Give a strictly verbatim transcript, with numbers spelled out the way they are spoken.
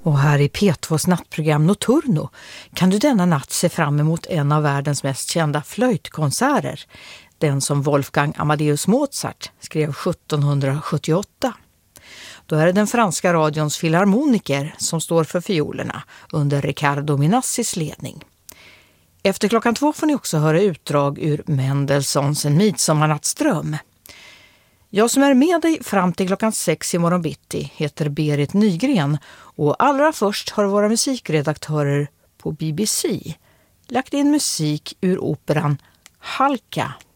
Och här i P tvås nattprogram Notturno kan du denna natt se fram emot en av världens mest kända flöjtkonserter. Den som Wolfgang Amadeus Mozart skrev sjuttonhundrasjuttioåtta. Då är det den franska radions filharmoniker som står för fiolerna under Riccardo Minassis ledning. Efter klockan två får ni också höra utdrag ur Mendelssohns En midsommarnattsdröm. Jag som är med dig fram till klockan sex i morgon bitti heter Berit Nygren och allra först har våra musikredaktörer på B B C lagt in musik ur operan Halka